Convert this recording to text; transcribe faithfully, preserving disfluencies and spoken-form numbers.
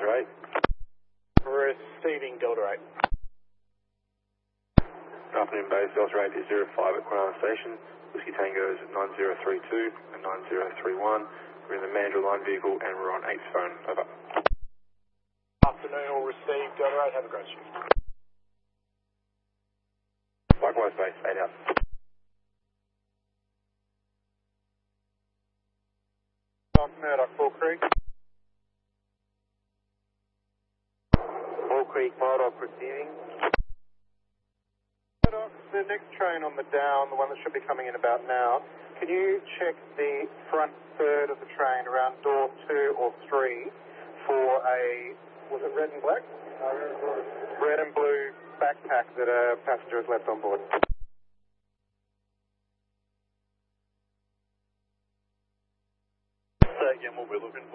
eight. Receiving Delta eight. Afternoon base, Delta eight is zero five at Crown Station. Whiskey Tango's nine zero three two and nine zero three one. We're in the Mandurah line vehicle and we're on eight's phone. Over. Afternoon, all received Delta eight. Have a great shift. Likewise, base, eight out. Murdoch, Bull Creek. Bull Creek, Murdoch receiving. Murdoch, the next train on the down, the one that should be coming in about now, can you check the front third of the train around door two or three for a, was it red and black? No, red and blue. Red and blue backpack that a passenger has left on board. Say again what we're looking